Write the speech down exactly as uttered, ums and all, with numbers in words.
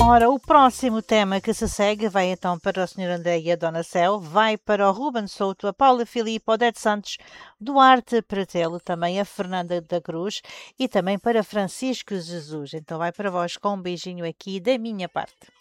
Ora, o próximo tema que se segue vai então para o senhor André e a Dona Céu, vai para o Ruben Souto, a Paula Filipe, Odete Santos, Duarte Pretelo, também a Fernanda da Cruz e também para Francisco Jesus. Então vai para vós com um beijinho aqui da minha parte.